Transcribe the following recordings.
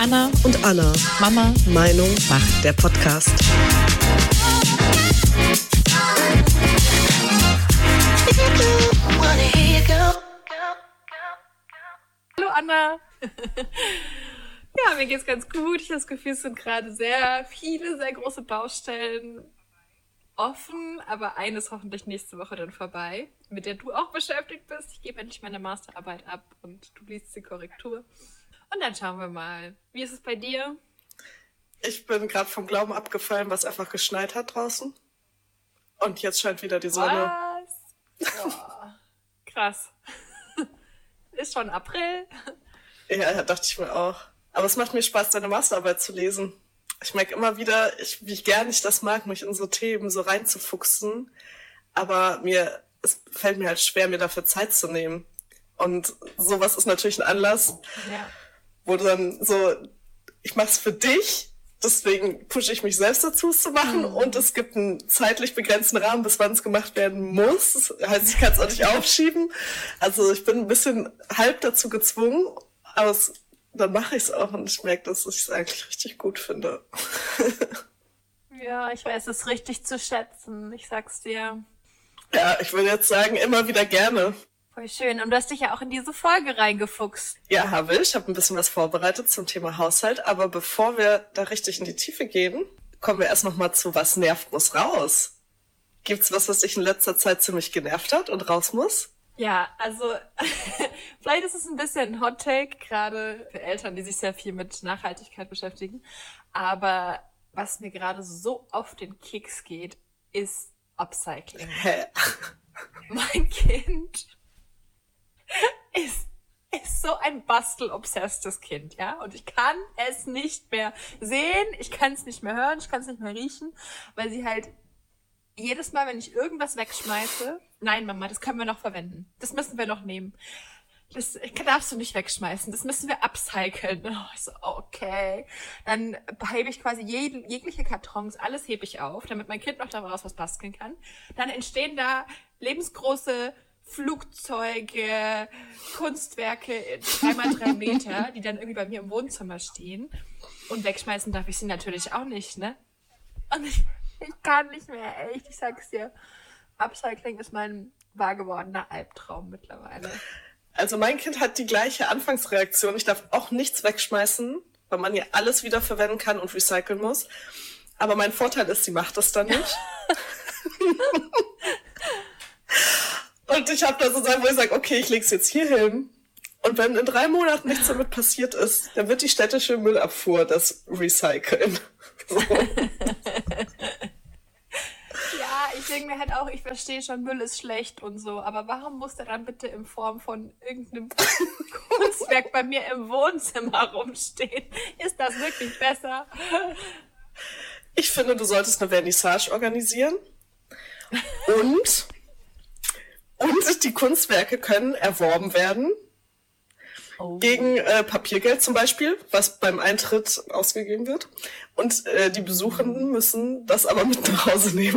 Anna und Anna. Mama Meinung macht der Podcast. Hallo Anna. Ja, mir geht's ganz gut. Ich habe das Gefühl, es sind gerade sehr viele, sehr große Baustellen offen, aber eine ist hoffentlich nächste Woche dann vorbei, mit der du auch beschäftigt bist. Ich gebe endlich meine Masterarbeit ab und du liest die Korrektur. Und dann schauen wir mal. Wie ist es bei dir? Ich bin gerade vom Glauben abgefallen, was einfach geschneit hat draußen. Und jetzt scheint wieder die Sonne. Was? Boah. Krass. Ist schon April. Ja, dachte ich mir auch. Aber es macht mir Spaß, deine Masterarbeit zu lesen. Ich merke immer wieder, wie gern ich das mag, mich in so Themen so reinzufuchsen. Aber es fällt mir halt schwer, mir dafür Zeit zu nehmen. Und sowas ist natürlich ein Anlass, wo du dann so, ich mach's für dich, deswegen pushe ich mich selbst dazu, es zu machen. Und es gibt einen zeitlich begrenzten Rahmen, bis wann es gemacht werden muss. Das heißt, ich kann es auch nicht aufschieben. Also ich bin ein bisschen halb dazu gezwungen, aber dann mache ich es auch und ich merke, dass ich es eigentlich richtig gut finde. Ja, ich weiß es richtig zu schätzen. Ich sag's dir. Ja, ich würde jetzt sagen, immer wieder gerne. Voll schön. Und du hast dich ja auch in diese Folge reingefuchst. Ja, habe ich. Ich habe ein bisschen was vorbereitet zum Thema Haushalt. Aber bevor wir da richtig in die Tiefe gehen, kommen wir erst noch mal zu Was nervt, muss raus. Gibt's was dich in letzter Zeit ziemlich genervt hat und raus muss? Ja, also vielleicht ist es ein bisschen ein Hot-Take, gerade für Eltern, die sich sehr viel mit Nachhaltigkeit beschäftigen. Aber was mir gerade so auf den Keks geht, ist Upcycling. Hä? Mein Kind ist so ein bastel-obsesstes Kind, ja? Und ich kann es nicht mehr sehen, ich kann es nicht mehr hören, ich kann es nicht mehr riechen, weil sie halt jedes Mal, wenn ich irgendwas wegschmeiße, nein, Mama, das können wir noch verwenden. Das müssen wir noch nehmen. Das darfst du nicht wegschmeißen. Das müssen wir upcyclen. Oh, ich so, okay. Dann hebe ich quasi jegliche Kartons, alles hebe ich auf, damit mein Kind noch daraus was basteln kann. Dann entstehen da lebensgroße Flugzeuge, Kunstwerke in 3x3 Meter, die dann irgendwie bei mir im Wohnzimmer stehen. Und wegschmeißen darf ich sie natürlich auch nicht, ne? Und ich kann nicht mehr, echt, ich sag's dir. Upcycling ist mein wahr gewordener Albtraum mittlerweile. Also mein Kind hat die gleiche Anfangsreaktion. Ich darf auch nichts wegschmeißen, weil man ja alles wiederverwenden kann und recyceln muss. Aber mein Vorteil ist, sie macht das dann nicht. Und ich habe da so Sachen, wo ich sage, okay, ich leg's jetzt hier hin. Und wenn in 3 Monaten nichts damit passiert ist, dann wird die städtische Müllabfuhr das recyceln. So. Ja, ich denke mir halt auch, ich verstehe schon, Müll ist schlecht und so, aber warum muss der dann bitte in Form von irgendeinem Kunstwerk bei mir im Wohnzimmer rumstehen? Ist das wirklich besser? Ich finde, du solltest eine Vernissage organisieren. Und die Kunstwerke können erworben werden. Oh. Gegen Papiergeld zum Beispiel, was beim Eintritt ausgegeben wird. Und die Besuchenden müssen das aber mit nach Hause nehmen.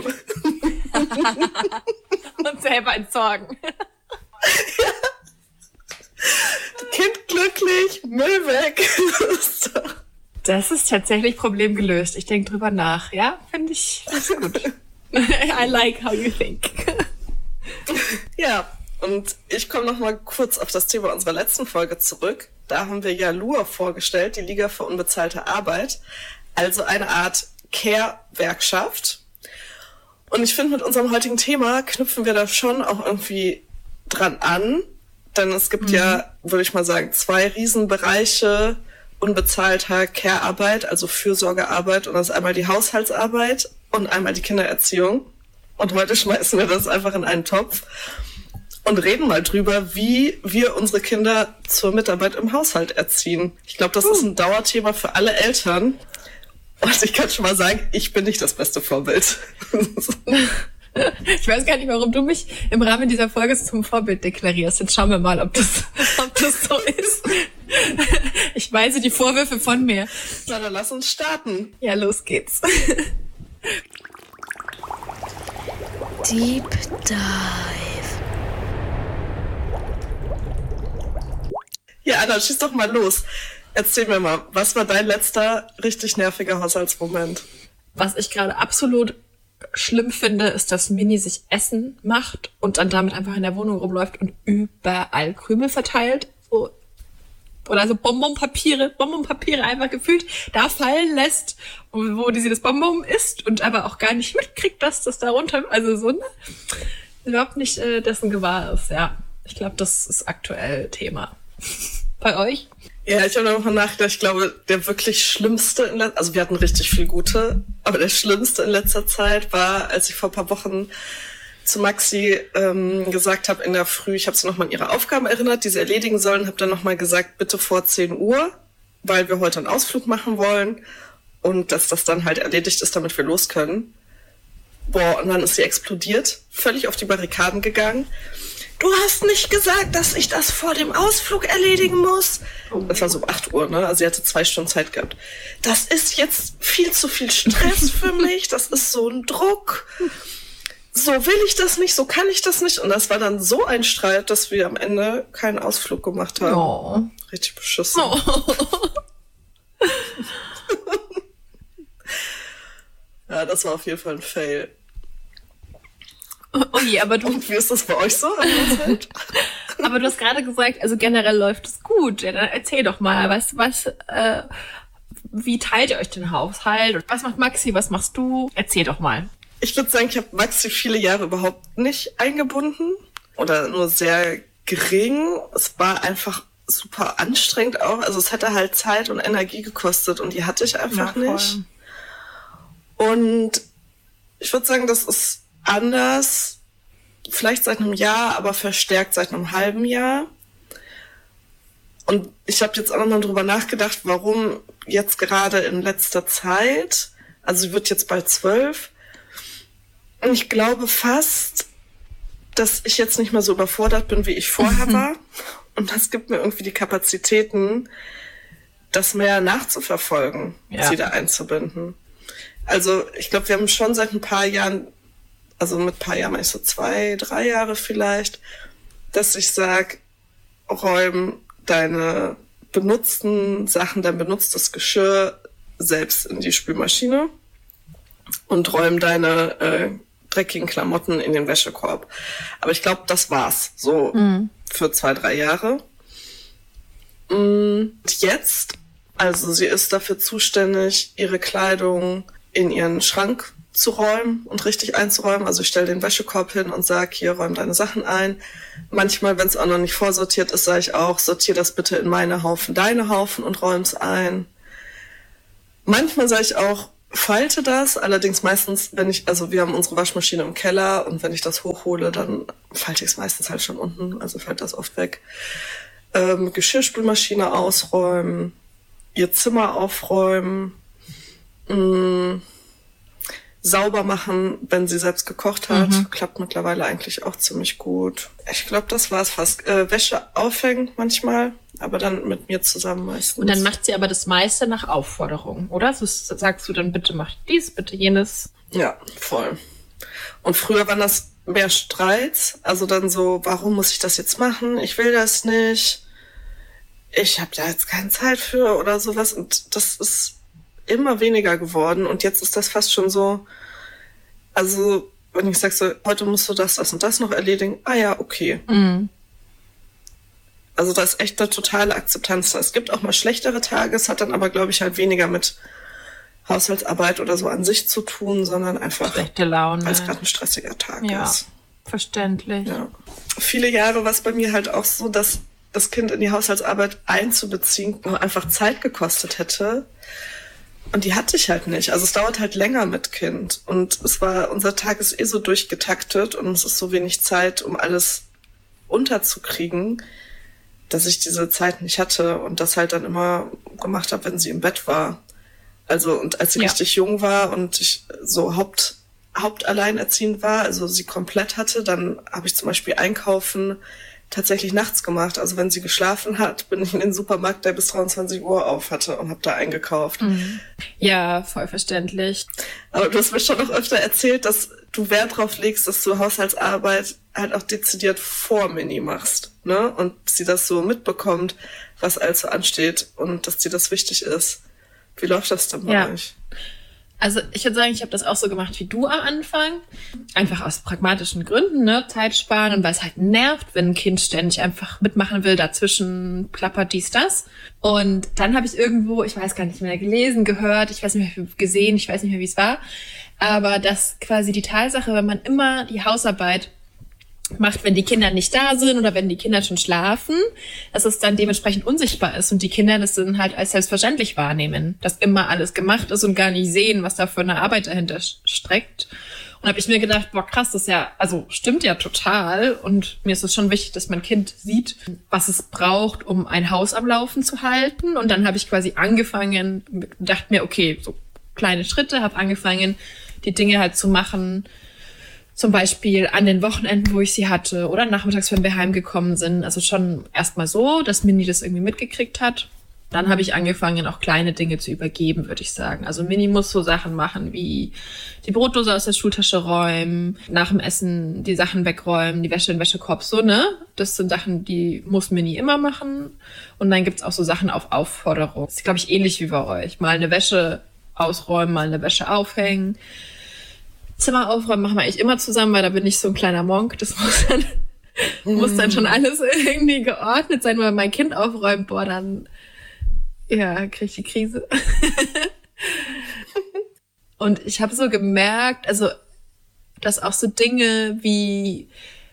Und selber entsorgen. Ja. Kind glücklich, Müll weg. Das ist tatsächlich Problem gelöst. Ich denke drüber nach. Ja, finde ich gut. I like how you think. Ja. Und ich komme noch mal kurz auf das Thema unserer letzten Folge zurück. Da haben wir ja LUA vorgestellt, die Liga für unbezahlte Arbeit. Also eine Art Care-Werkschaft. Und ich finde, mit unserem heutigen Thema knüpfen wir da schon auch irgendwie dran an. Denn es gibt ja, würde ich mal sagen, 2 Riesenbereiche unbezahlter Care-Arbeit, also Fürsorgearbeit. Und das ist einmal die Haushaltsarbeit und einmal die Kindererziehung. Und heute schmeißen wir das einfach in einen Topf und reden mal drüber, wie wir unsere Kinder zur Mitarbeit im Haushalt erziehen. Ich glaube, das ist ein Dauerthema für alle Eltern. Und ich kann schon mal sagen, ich bin nicht das beste Vorbild. Ich weiß gar nicht, warum du mich im Rahmen dieser Folge zum Vorbild deklarierst. Jetzt schauen wir mal, ob das so ist. Ich weise die Vorwürfe von mir. Na, dann lass uns starten. Ja, los geht's. Deep Dive. Ja, Anna, schieß doch mal los. Erzähl mir mal, was war dein letzter richtig nerviger Haushaltsmoment? Was ich gerade absolut schlimm finde, ist, dass Mini sich Essen macht und dann damit einfach in der Wohnung rumläuft und überall Krümel verteilt. So. Oder so Bonbonpapiere einfach gefühlt da fallen lässt, wo sie das Bonbon isst und aber auch gar nicht mitkriegt, dass das da runter, also so, ne? Überhaupt nicht dessen gewahr ist, ja. Ich glaube, das ist aktuell Thema. Bei euch? Ja, ich habe nochmal nachgedacht, ich glaube, der wirklich schlimmste, also wir hatten richtig viel gute, aber der schlimmste in letzter Zeit war, als ich vor ein paar Wochen zu Maxi gesagt habe in der Früh, ich habe sie nochmal an ihre Aufgaben erinnert, die sie erledigen sollen, habe dann nochmal gesagt, bitte vor 10 Uhr, weil wir heute einen Ausflug machen wollen und dass das dann halt erledigt ist, damit wir los können. Boah, und dann ist sie explodiert, völlig auf die Barrikaden gegangen. Du hast nicht gesagt, dass ich das vor dem Ausflug erledigen muss. Das war so um 8 Uhr, ne? Also sie hatte 2 Stunden Zeit gehabt. Das ist jetzt viel zu viel Stress für mich. Das ist so ein Druck. So will ich das nicht, so kann ich das nicht. Und das war dann so ein Streit, dass wir am Ende keinen Ausflug gemacht haben. Oh. Richtig beschissen. Oh. Ja, das war auf jeden Fall ein Fail. Oh je, aber du... Und wie ist das bei euch so? Aber du hast gerade gesagt, also generell läuft es gut. Ja, dann erzähl doch mal, wie teilt ihr euch den Haushalt? Was macht Maxi, was machst du? Erzähl doch mal. Ich würde sagen, ich habe Maxi viele Jahre überhaupt nicht eingebunden oder nur sehr gering. Es war einfach super anstrengend auch. Also es hätte halt Zeit und Energie gekostet und die hatte ich einfach nicht. Und ich würde sagen, das ist anders, vielleicht seit einem Jahr, aber verstärkt seit einem halben Jahr. Und ich habe jetzt auch nochmal drüber nachgedacht, warum jetzt gerade in letzter Zeit, also sie wird jetzt bald 12, und ich glaube fast, dass ich jetzt nicht mehr so überfordert bin, wie ich vorher war. Und das gibt mir irgendwie die Kapazitäten, das mehr nachzuverfolgen, sie da einzubinden. Also ich glaube, wir haben schon seit ein paar Jahren, also mit ein paar Jahren meine ich so 2, 3 Jahre vielleicht, dass ich sage, räum deine benutzten Sachen, dein benutztes Geschirr selbst in die Spülmaschine und räum deine dreckigen Klamotten in den Wäschekorb. Aber ich glaube, das war's so für 2, 3 Jahre. Und jetzt, also sie ist dafür zuständig, ihre Kleidung in ihren Schrank zu räumen und richtig einzuräumen. Also ich stelle den Wäschekorb hin und sage, hier, räum deine Sachen ein. Manchmal, wenn es auch noch nicht vorsortiert ist, sage ich auch, sortier das bitte in meine Haufen, deine Haufen und räum's ein. Manchmal sage ich auch, falte das, allerdings meistens, wir haben unsere Waschmaschine im Keller und wenn ich das hochhole, dann falte ich es meistens halt schon unten, also fällt das oft weg. Geschirrspülmaschine ausräumen, ihr Zimmer aufräumen, sauber machen, wenn sie selbst gekocht hat. Klappt mittlerweile eigentlich auch ziemlich gut. Ich glaube, das war's fast. Wäsche aufhängen manchmal, aber dann mit mir zusammen meistens. Und dann macht sie aber das meiste nach Aufforderung, oder? So sagst du dann, bitte mach dies, bitte jenes. Ja, voll. Und früher waren das mehr Streits. Also dann so, warum muss ich das jetzt machen? Ich will das nicht. Ich habe da jetzt keine Zeit für oder sowas. Und das ist immer weniger geworden und jetzt ist das fast schon so, also wenn ich sage so, heute musst du das und das noch erledigen, ah ja, okay. Also da ist echt eine totale Akzeptanz da. Es gibt auch mal schlechtere Tage, es hat dann aber, glaube ich, halt weniger mit Haushaltsarbeit oder so an sich zu tun, sondern einfach, schlechte Laune, weil es gerade ein stressiger Tag ist. Ja, verständlich. Ja. Viele Jahre war es bei mir halt auch so, dass das Kind in die Haushaltsarbeit einzubeziehen nur einfach Zeit gekostet hätte. Und die hatte ich halt nicht. Also es dauert halt länger mit Kind. Und unser Tag ist so durchgetaktet und es ist so wenig Zeit, um alles unterzukriegen, dass ich diese Zeit nicht hatte und das halt dann immer gemacht habe, wenn sie im Bett war. Also und als sie richtig jung war und ich so hauptalleinerziehend war, also sie komplett hatte, dann habe ich zum Beispiel Einkaufen tatsächlich nachts gemacht. Also wenn sie geschlafen hat, bin ich in den Supermarkt, der bis 23 Uhr auf hatte und habe da eingekauft. Ja, voll verständlich. Aber du hast mir schon noch öfter erzählt, dass du Wert drauf legst, dass du Haushaltsarbeit halt auch dezidiert vor Mini machst, ne? Und sie das so mitbekommt, was also ansteht und dass dir das wichtig ist. Wie läuft das denn bei euch? Also ich würde sagen, ich habe das auch so gemacht wie du am Anfang. Einfach aus pragmatischen Gründen, ne? Zeit sparen und weil es halt nervt, wenn ein Kind ständig einfach mitmachen will, dazwischen plappert dies, das. Und dann habe ich irgendwo, ich weiß gar nicht mehr, gelesen, gehört, ich weiß nicht mehr, gesehen, ich weiß nicht mehr, wie es war. Aber dass quasi die Tatsache, wenn man immer die Hausarbeit macht, wenn die Kinder nicht da sind oder wenn die Kinder schon schlafen, dass es dann dementsprechend unsichtbar ist und die Kinder das dann halt als selbstverständlich wahrnehmen, dass immer alles gemacht ist und gar nicht sehen, was da für eine Arbeit dahinter steckt. Und habe ich mir gedacht, boah krass, das ist ja, also stimmt ja total und mir ist es schon wichtig, dass mein Kind sieht, was es braucht, um ein Haus am Laufen zu halten. Und dann habe ich quasi angefangen, dachte mir, okay, so kleine Schritte, habe angefangen, die Dinge halt zu machen, zum Beispiel an den Wochenenden, wo ich sie hatte oder nachmittags, wenn wir heimgekommen sind. Also schon erstmal so, dass Mini das irgendwie mitgekriegt hat. Dann habe ich angefangen, auch kleine Dinge zu übergeben, würde ich sagen. Also Mini muss so Sachen machen wie die Brotdose aus der Schultasche räumen, nach dem Essen die Sachen wegräumen, die Wäsche in den Wäschekorb, so, ne? Das sind Sachen, die muss Mini immer machen. Und dann gibt's auch so Sachen auf Aufforderung. Das ist, glaube ich, ähnlich wie bei euch. Mal eine Wäsche ausräumen, mal eine Wäsche aufhängen. Zimmer aufräumen machen wir eigentlich immer zusammen, weil da bin ich so ein kleiner Monk. Das muss dann schon alles irgendwie geordnet sein, weil mein Kind aufräumt, boah, dann krieg ich die Krise. Und ich habe so gemerkt, also dass auch so Dinge wie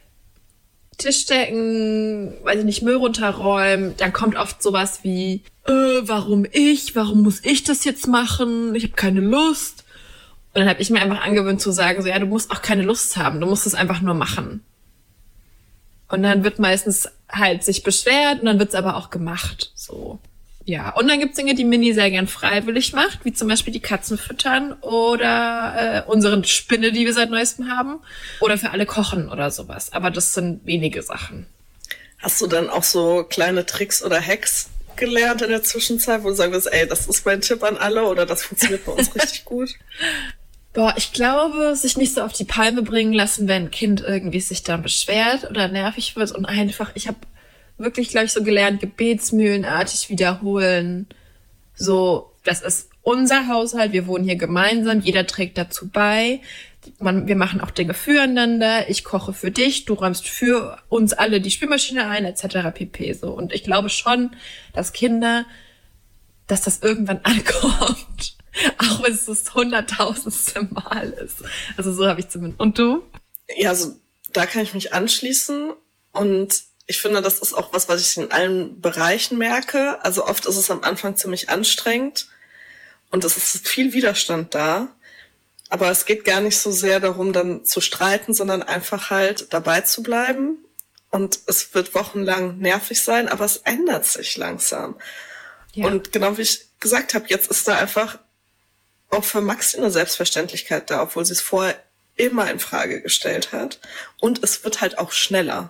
Tischdecken, weiß ich nicht, Müll runterräumen, dann kommt oft sowas wie, warum muss ich das jetzt machen? Ich habe keine Lust. Und dann habe ich mir einfach angewöhnt zu sagen, so ja, du musst auch keine Lust haben, du musst es einfach nur machen. Und dann wird meistens halt sich beschwert und dann wird's aber auch gemacht, so. Ja, und dann gibt's Dinge, die Mini sehr gern freiwillig macht, wie zum Beispiel die Katzen füttern oder unsere Spinne, die wir seit Neuestem haben, oder für alle kochen oder sowas. Aber das sind wenige Sachen. Hast du dann auch so kleine Tricks oder Hacks gelernt in der Zwischenzeit, wo du sagen wirst, ey, das ist mein Tipp an alle oder das funktioniert bei uns richtig gut? Boah, ich glaube, sich nicht so auf die Palme bringen lassen, wenn ein Kind irgendwie sich dann beschwert oder nervig wird und einfach, ich habe wirklich, glaube ich, so gelernt, gebetsmühlenartig wiederholen. So, das ist unser Haushalt, wir wohnen hier gemeinsam, jeder trägt dazu bei. Wir machen auch Dinge füreinander, ich koche für dich, du räumst für uns alle die Spülmaschine ein, etc. pp. So. Und ich glaube schon, dass das irgendwann ankommt. Auch wenn es das 100.000. Mal ist. Also so habe ich zumindest. Und du? Ja, also da kann ich mich anschließen. Und ich finde, das ist auch was ich in allen Bereichen merke. Also oft ist es am Anfang ziemlich anstrengend. Und es ist viel Widerstand da. Aber es geht gar nicht so sehr darum, dann zu streiten, sondern einfach halt dabei zu bleiben. Und es wird wochenlang nervig sein, aber es ändert sich langsam. Ja. Und genau wie ich gesagt habe, jetzt ist da einfach auch für Maxi eine Selbstverständlichkeit da, obwohl sie es vorher immer in Frage gestellt hat. Und es wird halt auch schneller.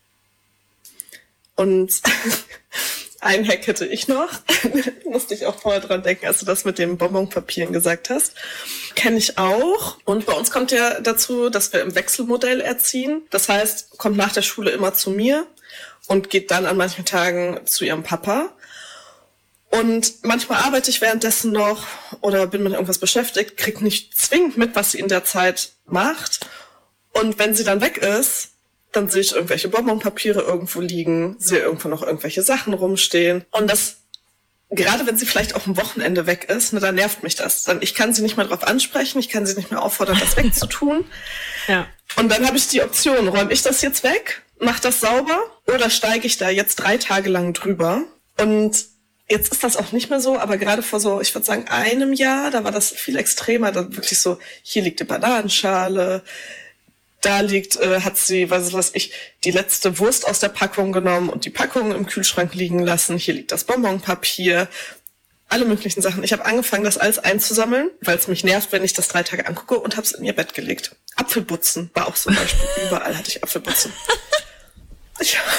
Und ein Hack hätte ich noch. Musste ich auch vorher dran denken, als du das mit den Bonbonpapieren gesagt hast. Kenne ich auch. Und bei uns kommt ja dazu, dass wir im Wechselmodell erziehen. Das heißt, kommt nach der Schule immer zu mir und geht dann an manchen Tagen zu ihrem Papa. Und manchmal arbeite ich währenddessen noch oder bin mit irgendwas beschäftigt, krieg nicht zwingend mit, was sie in der Zeit macht. Und wenn sie dann weg ist, dann sehe ich irgendwelche Bonbonpapiere irgendwo liegen, sehe irgendwo noch irgendwelche Sachen rumstehen. Und das, gerade wenn sie vielleicht auch am Wochenende weg ist, dann nervt mich das. Ich kann sie nicht mehr darauf ansprechen, ich kann sie nicht mehr auffordern, das wegzutun. Ja. Und dann habe ich die Option, räume ich das jetzt weg, mache das sauber oder steige ich da jetzt 3 Tage lang drüber? Und jetzt ist das auch nicht mehr so, aber gerade vor so, ich würde sagen, einem Jahr, da war das viel extremer, da wirklich so, hier liegt die Bananenschale, da hat sie, die letzte Wurst aus der Packung genommen und die Packung im Kühlschrank liegen lassen, hier liegt das Bonbonpapier, alle möglichen Sachen. Ich habe angefangen, das alles einzusammeln, weil es mich nervt, wenn ich das 3 Tage angucke und habe es in ihr Bett gelegt. Apfelbutzen war auch so ein Beispiel, überall hatte ich Apfelbutzen.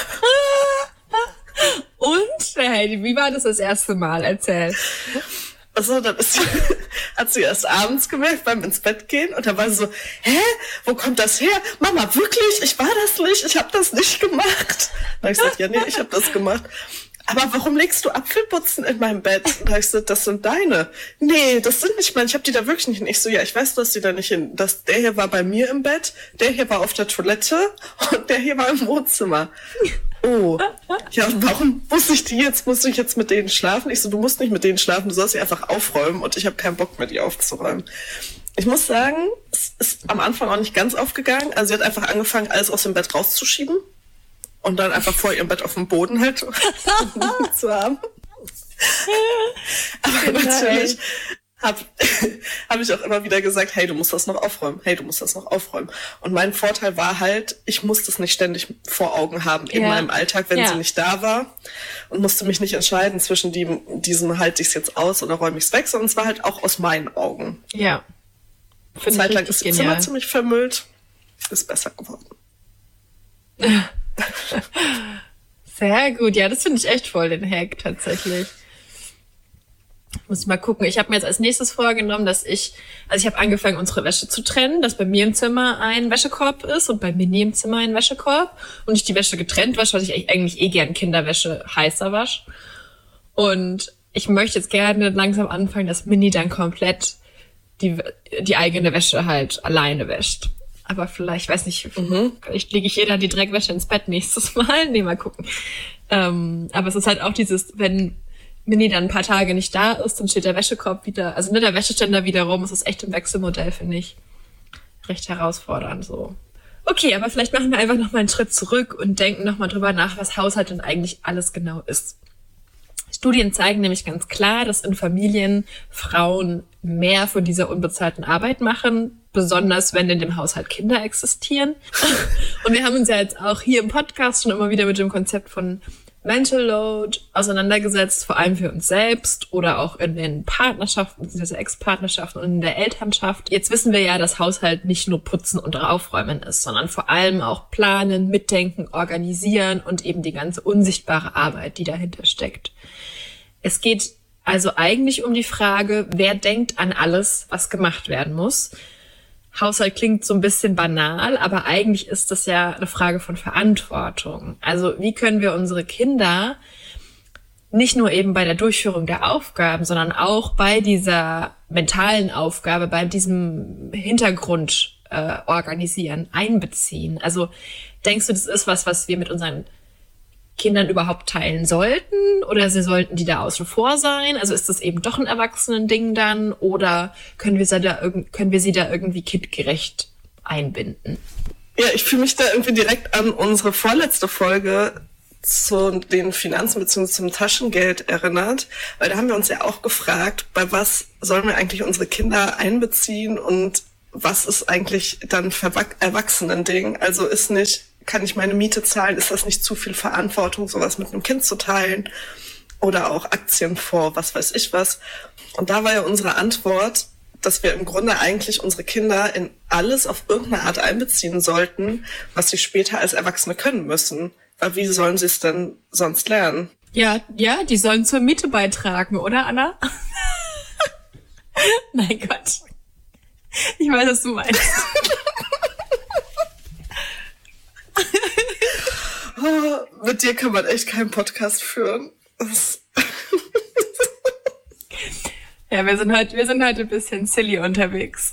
Und, Heidi, wie war das erste Mal? Erzähl. Also dann hat sie erst abends gemerkt beim ins Bett gehen und da war sie so, hä, wo kommt das her? Mama, wirklich? Ich war das nicht, ich habe das nicht gemacht. Da habe ich gesagt, ja, nee, ich habe das gemacht. Aber warum legst du Apfelputzen in meinem Bett? Und da habe ich gesagt, das sind deine. Nee, das sind nicht meine, ich habe die da wirklich nicht. Und ich so, ja, ich weiß, dass die da nicht hin. Der hier war bei mir im Bett, der hier war auf der Toilette und der hier war im Wohnzimmer. Oh, ja, und warum muss ich jetzt mit denen schlafen? Ich so, du musst nicht mit denen schlafen, du sollst sie einfach aufräumen und ich habe keinen Bock mehr, die aufzuräumen. Ich muss sagen, es ist am Anfang auch nicht ganz aufgegangen. Also sie hat einfach angefangen, alles aus dem Bett rauszuschieben und dann einfach vor ihrem Bett auf dem Boden halt zu haben. Aber natürlich hab ich auch immer wieder gesagt, hey, du musst das noch aufräumen. Hey, du musst das noch aufräumen. Und mein Vorteil war halt, ich musste es nicht ständig vor Augen haben in meinem Alltag, wenn sie nicht da war und musste mich nicht entscheiden zwischen diesem halte ich es jetzt aus oder räume ich es weg, sondern es war halt auch aus meinen Augen. Ja. Zeitlang ist das Zimmer ziemlich vermüllt. Ist besser geworden. Sehr gut. Ja, das finde ich echt voll den Hack tatsächlich. Muss mal gucken. Ich habe mir jetzt als nächstes vorgenommen, ich habe angefangen, unsere Wäsche zu trennen, dass bei mir im Zimmer ein Wäschekorb ist und bei Mini im Zimmer ein Wäschekorb und ich die Wäsche getrennt wasche, weil ich eigentlich gern Kinderwäsche heißer wasche. Und ich möchte jetzt gerne langsam anfangen, dass Mini dann komplett die eigene Wäsche halt alleine wäscht. Aber vielleicht, weiß nicht, vielleicht lege ich ihr dann die Dreckwäsche ins Bett nächstes Mal. Nee, mal gucken. Aber es ist halt auch dieses, wenn Mini dann ein paar Tage nicht da ist, dann steht der Wäschekorb wieder, also der Wäscheständer wieder rum. Es ist echt im Wechselmodell, finde ich, recht herausfordernd so. Okay, aber vielleicht machen wir einfach nochmal einen Schritt zurück und denken nochmal drüber nach, was Haushalt denn eigentlich alles genau ist. Studien zeigen nämlich ganz klar, dass in Familien Frauen mehr von dieser unbezahlten Arbeit machen, besonders wenn in dem Haushalt Kinder existieren. Und wir haben uns ja jetzt auch hier im Podcast schon immer wieder mit dem Konzept von Mental Load auseinandergesetzt, vor allem für uns selbst oder auch in den Partnerschaften, bzw. Ex-Partnerschaften und in der Elternschaft. Jetzt wissen wir ja, dass Haushalt nicht nur Putzen und Aufräumen ist, sondern vor allem auch planen, mitdenken, organisieren und eben die ganze unsichtbare Arbeit, die dahinter steckt. Es geht also eigentlich um die Frage, wer denkt an alles, was gemacht werden muss. Haushalt klingt so ein bisschen banal, aber eigentlich ist das ja eine Frage von Verantwortung. Also wie können wir unsere Kinder nicht nur eben bei der Durchführung der Aufgaben, sondern auch bei dieser mentalen Aufgabe, bei diesem Hintergrund organisieren, einbeziehen? Also denkst du, das ist was wir mit unseren Kindern überhaupt teilen sollten oder sollten die da außen vor sein? Also ist das eben doch ein Erwachsenen-Ding dann oder können wir sie da irgendwie kindgerecht einbinden? Ja, ich fühle mich da irgendwie direkt an unsere vorletzte Folge zu den Finanzen bzw. zum Taschengeld erinnert, weil da haben wir uns ja auch gefragt, bei was sollen wir eigentlich unsere Kinder einbeziehen und was ist eigentlich dann Erwachsenen-Ding? Also kann ich meine Miete zahlen? Ist das nicht zu viel Verantwortung, sowas mit einem Kind zu teilen? Oder auch Aktienfonds, was weiß ich was. Und da war ja unsere Antwort, dass wir im Grunde eigentlich unsere Kinder in alles auf irgendeine Art einbeziehen sollten, was sie später als Erwachsene können müssen. Weil wie sollen sie es denn sonst lernen? Ja, die sollen zur Miete beitragen, oder Anna? Mein Gott. Ich weiß, was du meinst. Oh, mit dir kann man echt keinen Podcast führen. Ja, wir sind heute ein bisschen silly unterwegs.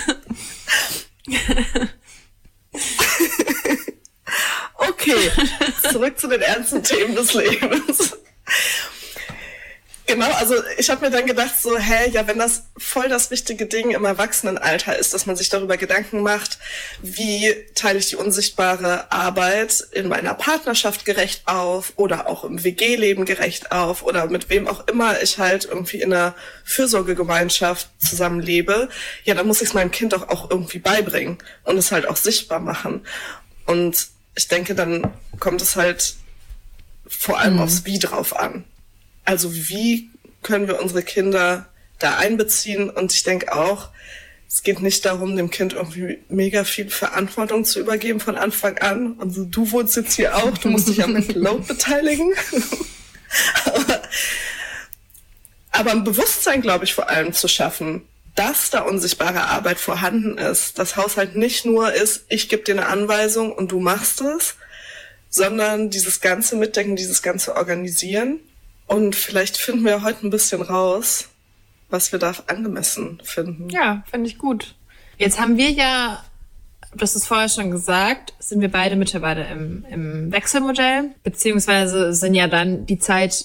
Okay, zurück zu den ernsten Themen des Lebens. Genau, also ich habe mir dann gedacht so, wenn das voll das wichtige Ding im Erwachsenenalter ist, dass man sich darüber Gedanken macht, wie teile ich die unsichtbare Arbeit in meiner Partnerschaft gerecht auf oder auch im WG-Leben gerecht auf oder mit wem auch immer ich halt irgendwie in einer Fürsorgegemeinschaft zusammenlebe, ja, dann muss ich es meinem Kind doch auch irgendwie beibringen und es halt auch sichtbar machen. Und ich denke, dann kommt es halt vor allem aufs Wie drauf an. Also wie können wir unsere Kinder da einbeziehen? Und ich denke auch, es geht nicht darum, dem Kind irgendwie mega viel Verantwortung zu übergeben von Anfang an. Also du wohnst jetzt hier auch, du musst dich am Mental Load beteiligen. Aber ein Bewusstsein, glaube ich, vor allem zu schaffen, dass da unsichtbare Arbeit vorhanden ist. Dass Haushalt nicht nur ist, ich gebe dir eine Anweisung und du machst es, sondern dieses ganze Mitdenken, dieses ganze Organisieren. Und vielleicht finden wir heute ein bisschen raus, was wir da angemessen finden. Ja, finde ich gut. Jetzt haben wir ja, das ist vorher schon gesagt, sind wir beide mittlerweile im Wechselmodell, beziehungsweise sind ja dann die Zeit,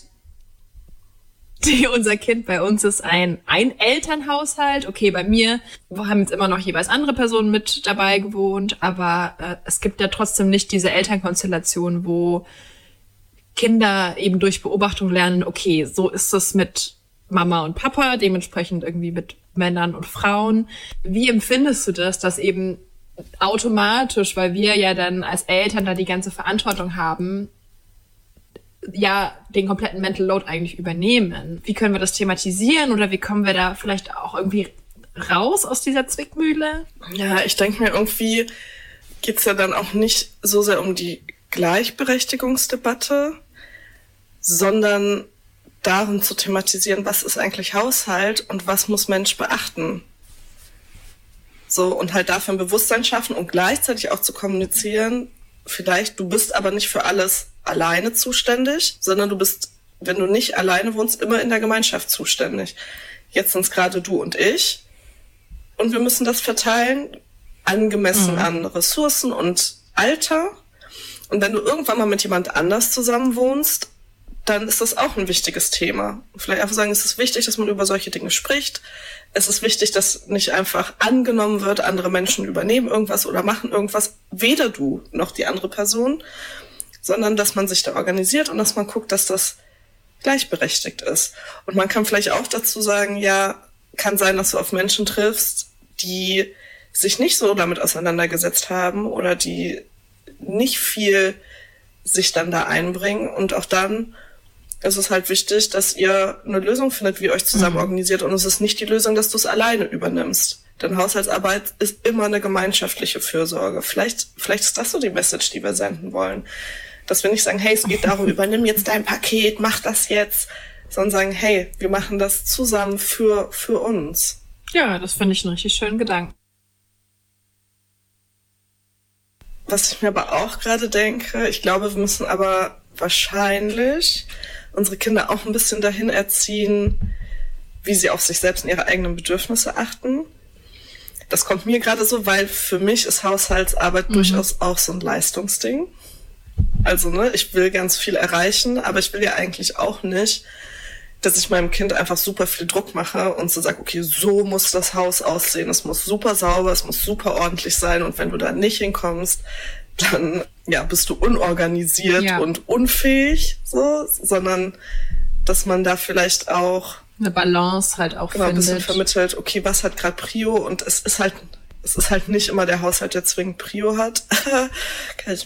die unser Kind bei uns ist, ein Elternhaushalt. Okay, bei mir haben jetzt immer noch jeweils andere Personen mit dabei gewohnt, aber es gibt ja trotzdem nicht diese Elternkonstellation, wo Kinder eben durch Beobachtung lernen, okay, so ist es mit Mama und Papa, dementsprechend irgendwie mit Männern und Frauen. Wie empfindest du das, dass eben automatisch, weil wir ja dann als Eltern da die ganze Verantwortung haben, ja, den kompletten Mental Load eigentlich übernehmen? Wie können wir das thematisieren oder wie kommen wir da vielleicht auch irgendwie raus aus dieser Zwickmühle? Ja, ich denke mir, irgendwie geht's ja dann auch nicht so sehr um die Gleichberechtigungsdebatte, sondern darum zu thematisieren, was ist eigentlich Haushalt und was muss Mensch beachten. So, und halt dafür ein Bewusstsein schaffen und gleichzeitig auch zu kommunizieren, vielleicht, du bist aber nicht für alles alleine zuständig, sondern du bist, wenn du nicht alleine wohnst, immer in der Gemeinschaft zuständig. Jetzt sind es gerade du und ich und wir müssen das verteilen, angemessen an Ressourcen und Alter. Und wenn du irgendwann mal mit jemand anders zusammen wohnst, dann ist das auch ein wichtiges Thema. Vielleicht einfach sagen, es ist wichtig, dass man über solche Dinge spricht. Es ist wichtig, dass nicht einfach angenommen wird, andere Menschen übernehmen irgendwas oder machen irgendwas, weder du noch die andere Person, sondern dass man sich da organisiert und dass man guckt, dass das gleichberechtigt ist. Und man kann vielleicht auch dazu sagen, ja, kann sein, dass du auf Menschen triffst, die sich nicht so damit auseinandergesetzt haben oder die nicht viel sich dann da einbringen. Und auch dann ist es halt wichtig, dass ihr eine Lösung findet, wie ihr euch zusammen organisiert. Und es ist nicht die Lösung, dass du es alleine übernimmst. Denn Haushaltsarbeit ist immer eine gemeinschaftliche Fürsorge. Vielleicht ist das so die Message, die wir senden wollen. Dass wir nicht sagen, hey, es geht darum, übernimm jetzt dein Paket, mach das jetzt. Sondern sagen, hey, wir machen das zusammen für uns. Ja, das finde ich einen richtig schönen Gedanken. Was ich mir aber auch gerade denke, ich glaube, wir müssen aber wahrscheinlich unsere Kinder auch ein bisschen dahin erziehen, wie sie auf sich selbst und ihre eigenen Bedürfnisse achten. Das kommt mir gerade so, weil für mich ist Haushaltsarbeit durchaus auch so ein Leistungsding. Also, ne, ich will ganz viel erreichen, aber ich will ja eigentlich auch nicht, dass ich meinem Kind einfach super viel Druck mache und so sage, okay, so muss das Haus aussehen, es muss super sauber, es muss super ordentlich sein und wenn du da nicht hinkommst, dann ja, bist du unorganisiert und unfähig, so, sondern dass man da vielleicht auch eine Balance halt auch findet. Ein bisschen vermittelt, okay, was hat gerade Prio und es ist halt nicht immer der Haushalt, der zwingend Prio hat. Kann ich